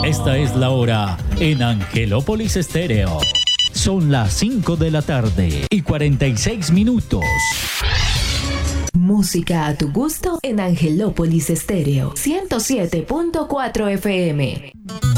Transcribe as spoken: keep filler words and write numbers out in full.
Esta es la hora en Angelópolis Estéreo. Son las cinco de la tarde y cuarenta y seis minutos. Música a tu gusto en Angelópolis Estéreo ciento siete punto cuatro F M.